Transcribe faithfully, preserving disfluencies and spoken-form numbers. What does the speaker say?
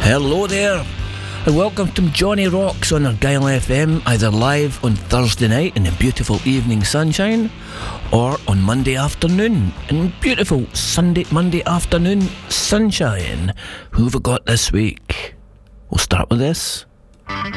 Hello there, and welcome to Johnny Rocks on Argyle F M, either live on Thursday night in the beautiful evening sunshine, or on Monday afternoon in beautiful Sunday Monday afternoon sunshine. Who have we got this week? We'll start with this.